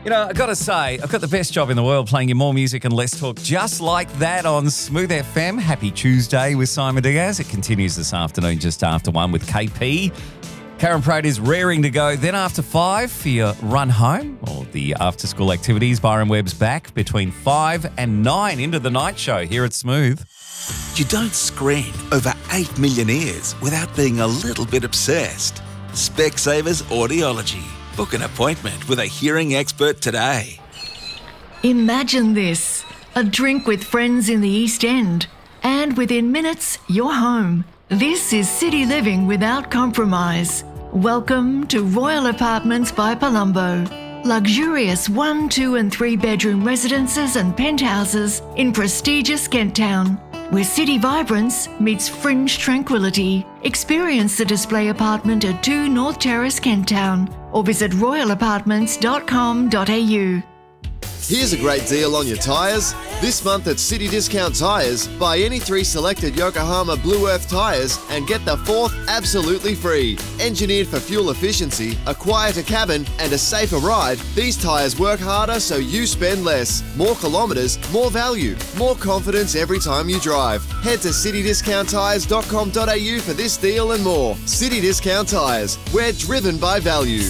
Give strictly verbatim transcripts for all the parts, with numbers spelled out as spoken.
You know, I got to say, I've got the best job in the world playing you more music and less talk just like that on Smooth F M. Happy Tuesday with Simon Diaz. It continues this afternoon just after one with K P. Karen Pratt is raring to go. Then after five for your run home or the after-school activities. Byron Webb's back between five and nine into the night show here at Smooth. You don't screen over eight million ears without being a little bit obsessed. Specsavers Audiology. Book an appointment with a hearing expert today. Imagine this, a drink with friends in the East End, and within minutes, you're home. This is city living without compromise. Welcome to Royal Apartments by Palumbo. Luxurious one, two and three bedroom residences and penthouses in prestigious Kent Town, where city vibrance meets fringe tranquility. Experience the display apartment at two North Terrace, Kent Town, or visit royal apartments dot com dot a u. Here's a great deal on your tyres. This month at City Discount Tyres, buy any three selected Yokohama Blue Earth tyres and get the fourth absolutely free. Engineered for fuel efficiency, a quieter cabin and a safer ride, these tyres work harder so you spend less. More kilometres, more value, more confidence every time you drive. Head to city discount tyres dot com dot a u for this deal and more. City Discount Tyres, we're driven by value.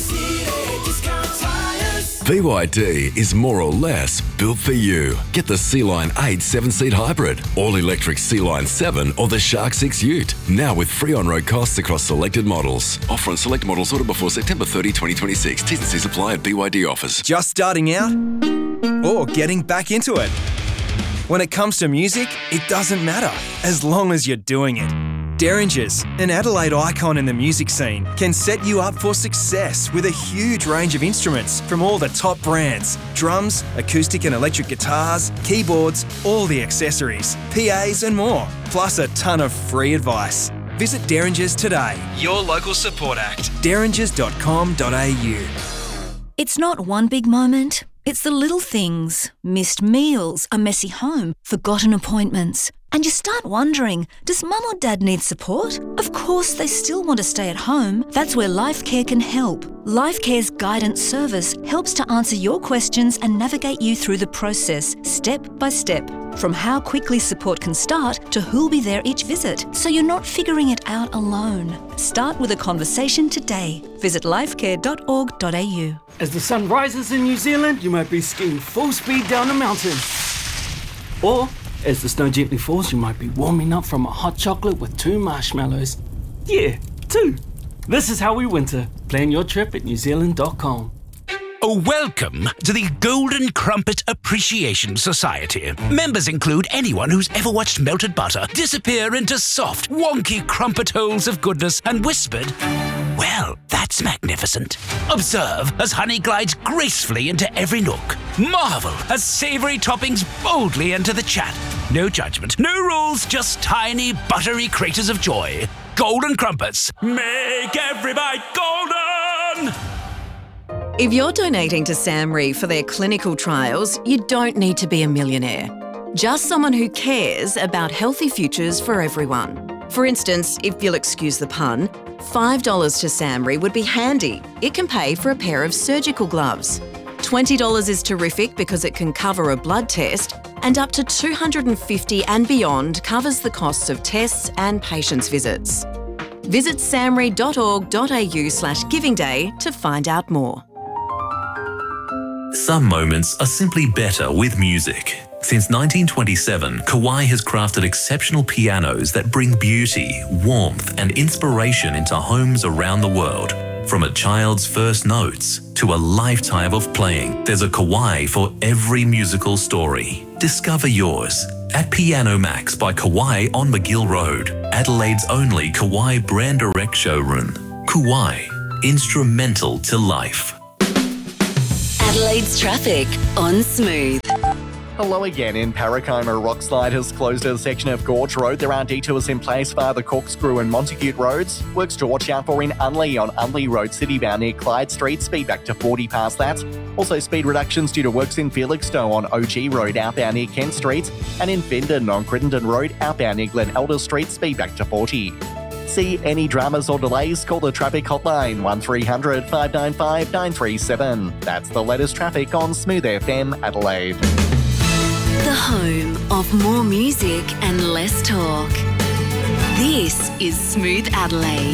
B Y D is more or less built for you. Get the C-Line eight seven-seat hybrid, all-electric C-Line seven or the Shark six Ute. Now with free on-road costs across selected models. Offer on select models ordered before September thirtieth, twenty twenty-six. T's and C's apply at B Y D offers. Just starting out or getting back into it? When it comes to music, it doesn't matter as long as you're doing it. Derringers, an Adelaide icon in the music scene, can set you up for success with a huge range of instruments from all the top brands. Drums, acoustic and electric guitars, keyboards, all the accessories, P As and more, plus a ton of free advice. Visit Derringers today. Your local support act. derringers dot com dot a u. It's not one big moment, it's the little things. Missed meals, a messy home, forgotten appointments. And you start wondering, does mum or dad need support? Of course they still want to stay at home. That's where LifeCare can help. LifeCare's guidance service helps to answer your questions and navigate you through the process, step by step. From how quickly support can start to who'll be there each visit, so you're not figuring it out alone. Start with a conversation today. Visit lifecare dot org dot a u. As the sun rises in New Zealand, you might be skiing full speed down a mountain. Or, as the snow gently falls, you might be warming up from a hot chocolate with two marshmallows. Yeah, two. This is how we winter. Plan your trip at new zealand dot com. Oh, welcome to the Golden Crumpet Appreciation Society. Members include anyone who's ever watched melted butter disappear into soft, wonky crumpet holes of goodness and whispered, "Well, that's magnificent." Observe as honey glides gracefully into every nook. Marvel as savoury toppings boldly enter the chat. No judgment, no rules, just tiny, buttery craters of joy. Golden Crumpets. Make every bite golden! If you're donating to SAMRI for their clinical trials, you don't need to be a millionaire. Just someone who cares about healthy futures for everyone. For instance, if you'll excuse the pun, five dollars to SAMRI would be handy. It can pay for a pair of surgical gloves. twenty dollars is terrific because it can cover a blood test, and up to two hundred fifty dollars and beyond covers the costs of tests and patients' visits. Visit samri dot org dot a u slash giving day to find out more. Some moments are simply better with music. Since nineteen twenty-seven, Kawai has crafted exceptional pianos that bring beauty, warmth, and inspiration into homes around the world. From a child's first notes to a lifetime of playing, there's a Kawai for every musical story. Discover yours at Piano Max by Kawai on McGill Road, Adelaide's only Kawai brand direct showroom. Kawai, instrumental to life. Adelaide's traffic on Smooth. Hello again. In Parakima, Rockslide has closed a section of Gorge Road. There are detours in place via the Corkscrew and Montague Roads. Works to watch out for in Unley on Unley Road, citybound near Clyde Street. Speed back to forty past that. Also speed reductions due to works in Felixstowe on O G Road, outbound near Kent Street. And in Findon on Crittenden Road, outbound near Glen Elder Street. Speed back to forty. See any dramas or delays, call the traffic hotline one three hundred, five nine five, nine three seven. That's the latest traffic on Smooth F M Adelaide. The home of more music and less talk. This is Smooth Adelaide.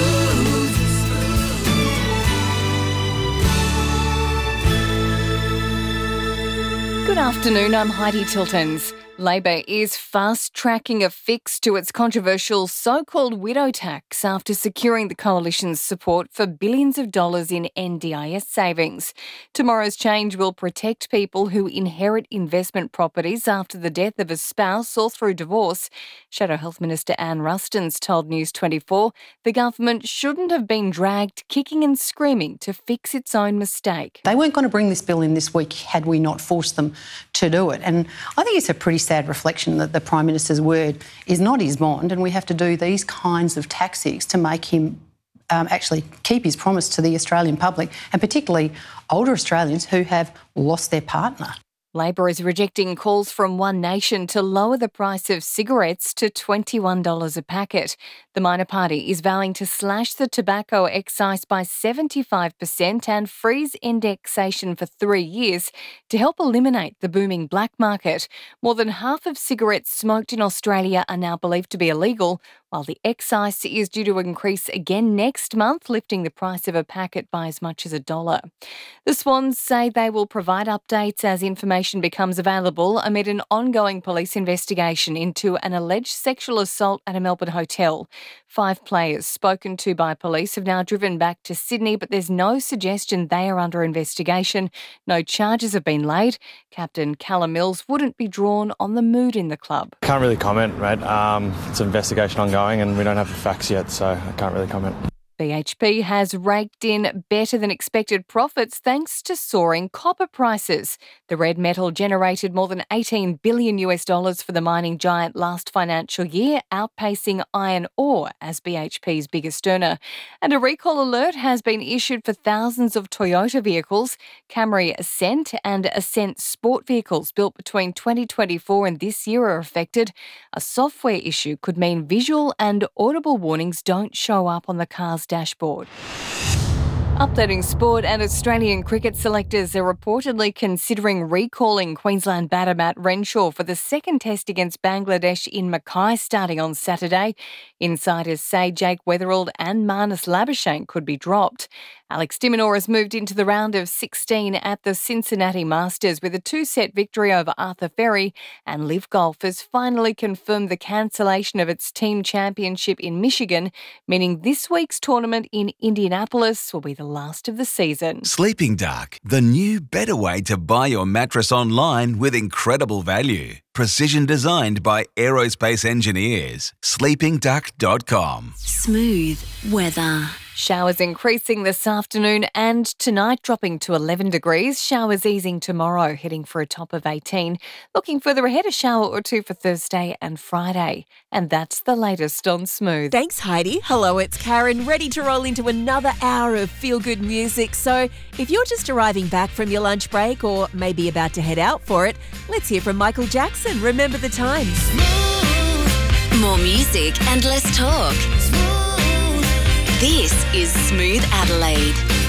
Good afternoon, I'm Heidi Tiltons. Labor is fast-tracking a fix to its controversial so-called widow tax after securing the coalition's support for billions of dollars in N D I S savings. Tomorrow's change will protect people who inherit investment properties after the death of a spouse or through divorce. Shadow Health Minister Anne Rustins told News twenty-four the government shouldn't have been dragged kicking and screaming to fix its own mistake. They weren't going to bring this bill in this week had we not forced them to do it. And I think it's a pretty sad reflection that the Prime Minister's word is not his bond, and we have to do these kinds of tactics to make him um, actually keep his promise to the Australian public, and particularly older Australians who have lost their partner. Labor is rejecting calls from One Nation to lower the price of cigarettes to twenty-one dollars a packet. The minor party is vowing to slash the tobacco excise by seventy-five percent and freeze indexation for three years to help eliminate the booming black market. More than half of cigarettes smoked in Australia are now believed to be illegal, while the excise is due to increase again next month, lifting the price of a packet by as much as a dollar. The Swans say they will provide updates as information becomes available amid an ongoing police investigation into an alleged sexual assault at a Melbourne hotel. Five players spoken to by police have now driven back to Sydney, but there's no suggestion they are under investigation. No charges have been laid. Captain Callum Mills wouldn't be drawn on the mood in the club. Can't really comment, mate. Um, it's an investigation ongoing and we don't have the facts yet, so I can't really comment. B H P has raked in better than expected profits thanks to soaring copper prices. The red metal generated more than eighteen billion US dollars for the mining giant last financial year, outpacing iron ore as B H P's biggest earner. And a recall alert has been issued for thousands of Toyota vehicles. Camry Ascent and Ascent Sport vehicles built between twenty twenty-four and this year are affected. A software issue could mean visual and audible warnings don't show up on the car's dashboard. Updating sport, and Australian cricket selectors are reportedly considering recalling Queensland batter Matt Renshaw for the second test against Bangladesh in Mackay starting on Saturday. Insiders say Jake Weatherald and Marnus Labuschagne could be dropped. Alex de Minaur has moved into the round of sixteen at the Cincinnati Masters with a two-set victory over Arthur Ferry, and Liv Golf has finally confirmed the cancellation of its team championship in Michigan, meaning this week's tournament in Indianapolis will be the last of the season. Sleeping Duck, the new better way to buy your mattress online with incredible value. Precision designed by aerospace engineers. sleeping duck dot com. Smooth weather. Showers increasing this afternoon and tonight dropping to eleven degrees. Showers easing tomorrow, heading for a top of eighteen. Looking further ahead, a shower or two for Thursday and Friday. And that's the latest on Smooth. Thanks, Heidi. Hello, it's Karen, ready to roll into another hour of feel-good music. So if you're just arriving back from your lunch break or maybe about to head out for it, let's hear from Michael Jackson. Remember the Times. More music and less talk. This is Smooth Adelaide.